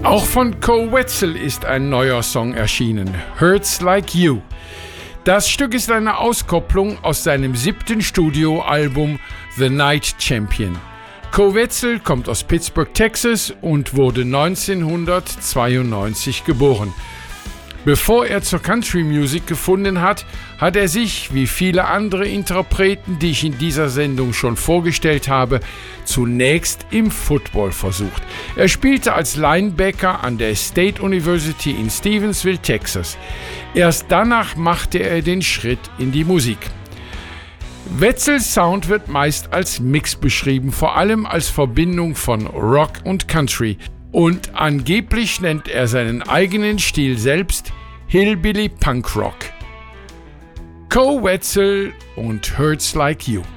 Auch von Koe Wetzel ist ein neuer Song erschienen, Hurts Like You. Das Stück ist eine Auskopplung aus seinem 7. Studioalbum The Night Champion. Koe Wetzel kommt aus Pittsburgh, Texas und wurde 1992 geboren. Bevor er zur Country Music gefunden hat, hat er sich, wie viele andere Interpreten, die ich in dieser Sendung schon vorgestellt habe, zunächst im Football versucht. Er spielte als Linebacker an der State University in Stevensville, Texas. Erst danach machte er den Schritt in die Musik. Wetzels Sound wird meist als Mix beschrieben, vor allem als Verbindung von Rock und Country. Und angeblich nennt er seinen eigenen Stil selbst Hillbilly Punk Rock. Koe Wetzel und Hurts Like You.